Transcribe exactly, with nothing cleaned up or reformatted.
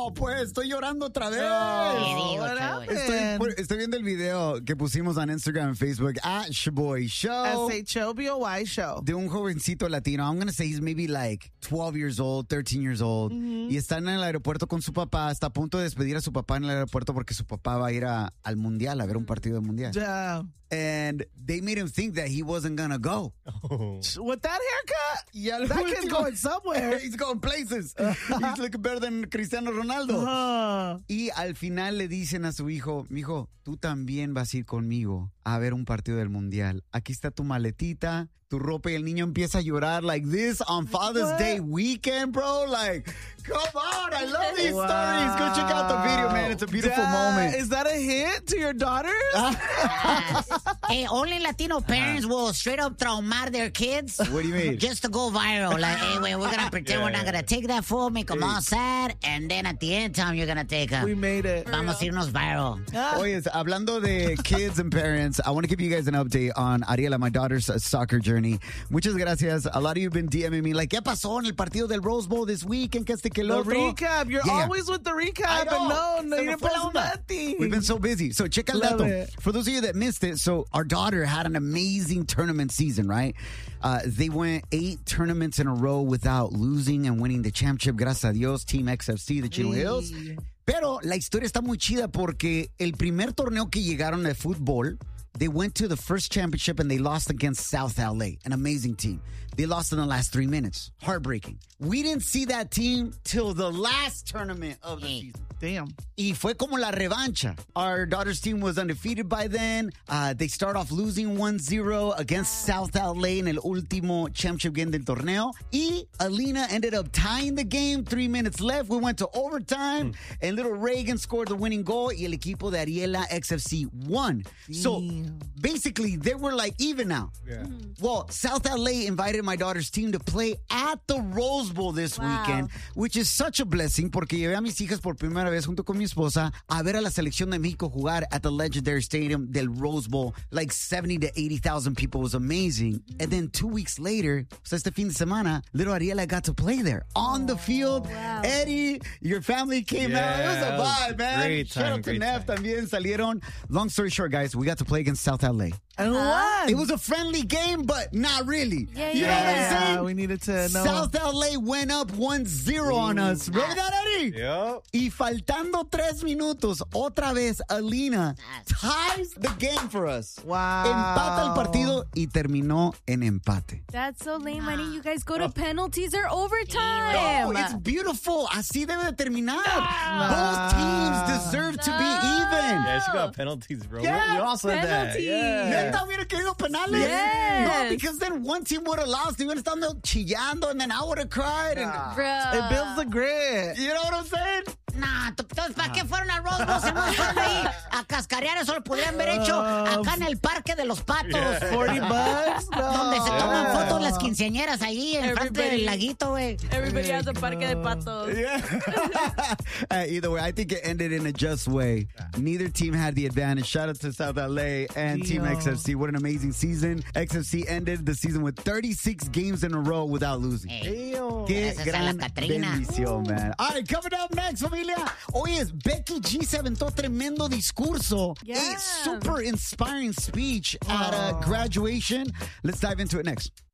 No, pues, estoy llorando otra vez. Oh, what Estoy, estoy viendo el video que pusimos en Instagram and Facebook at Shaboy Show. S H O B O Y Show. De un jovencito latino. I'm going to say he's maybe like twelve years old, thirteen years old. Mm-hmm. Y está en el aeropuerto con su papá. Está a punto de despedir a su papá en el aeropuerto porque su papá va a ir a, al mundial, a ver un partido del mundial. Yeah. And they made him think that he wasn't going to go. Oh. With that haircut, Y al that kid's último- going somewhere. He's going places. He's looking better than Cristiano Ronaldo. Uh, Y al final le dicen a su hijo, mijo, tú también vas a ir conmigo a ver un partido del mundial. Aquí está tu maletita, tu ropa, y el niño empieza a llorar like this on Father's What? Day weekend, bro. Like, come on, I love these Wow. stories. Go check out the video, man. It's a beautiful Dad, moment. Is that a hint to your daughters? Yes. Hey, only Latino parents will straight up traumar their kids. What do you mean? Just to go viral. Like, hey, wait, we're going to pretend we're not going to take that fool, make them all sad, and then at the end time, you're going to take them. We made it. Vamos a irnos viral. Oye, hablando de kids and parents, I want to give you guys an update on Ariela, my daughter's uh, soccer journey. Muchas gracias. A lot of you have been DMing me like, ¿qué pasó en el partido del Rose Bowl this weekend? Que este que el The otro. recap. You're Yeah. always with the I recap. know. And no, no, Se you me didn't fue la post onda. nothing. We've been so busy. So check el Love dato. it. For those of you that missed it, so our daughter had an amazing tournament season, right? Uh, they went eight tournaments in a row without losing and winning the championship. Gracias a Dios, Team X F C de Chino Hills. Hey. Pero la historia está muy chida porque el primer torneo que llegaron de fútbol, they went to the first championship and they lost against South L A, an amazing team. They lost in the last three minutes. Heartbreaking. We didn't see that team till the last tournament of the Hey. season. Damn. Y fue como la revancha. Our daughter's team was undefeated by then. Uh, they start off losing one zero against South L A en el último championship game del torneo. Y Alina ended up tying the game. Three minutes left. We went to overtime. And little Reagan scored the winning goal. Y el equipo de Ariela X F C won. So Damn. basically, they were like even now. Yeah. Well, South L A invited my daughter's team to play at the Rose Bowl this Wow. weekend, which is such a blessing porque llevé a mis hijas por primera vez junto con mi esposa a ver a la selección de México jugar at the legendary stadium del Rose Bowl. Like seventy to eighty thousand people. It was amazing. And then two weeks later, so este fin de semana, little Ariela got to play there on the field. wow. Eddie, your family came out. It was Yeah, a it was vibe, man. great Shout time, out to great Neff time. también salieron. Long story short, guys, we got to play against South L A. And what? It was a friendly game, but not really. Yeah, you know what I'm yeah, saying? we needed to know. South L A went up one zero on us. Remember that, Eddie? Yep. Y faltando tres minutos, otra vez Alina ties the game for us. Wow. Empata el partido y terminó en empate. That's so lame. Why didn't you guys go to Oh. penalties or No, overtime? it's beautiful. Así debe de terminar. Both teams deserve to be even. Yeah, she got penalties, bro. Yeah, we all said that. penalties. Yeah. Neta, hubiera querido penales. Yes. No, because then one team would have lost. They would have estado chillando, and then I would have cried. And, Bruh. It builds the grit. you know what I'm saying? Nah, t- entonces, ¿para qué fueron a Rose Bowl? Se no fueron ahí a cascarear. Eso lo podrían haber hecho acá en el Parque de los Patos. forty bucks? No. Donde se toman fotos las quinceañeras ahí en frente Everybody- del laguito, güey. Everybody has a parque de patos. Yeah. uh, either way, I think it ended in a just way. Neither team had the advantage. Shout out to South L A and Team Damn. X F C. What an amazing season. X F C ended the season with thirty-six games in a row without losing. Hey. Qué Gracias a la gran Catrina. bendición, man. All right, coming up next, familia. Oye, Becky G se aventó tremendo discurso. Yeah. A super inspiring speech at a graduation. Let's dive into it next.